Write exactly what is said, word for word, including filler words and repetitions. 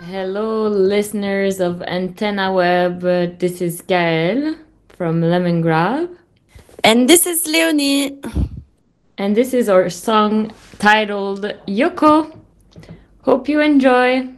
Hello, listeners of Antenna Web. Uh, This is Gael from Lemongrab, And this is Leonie. and this is our song titled Yoko. Hope you enjoy.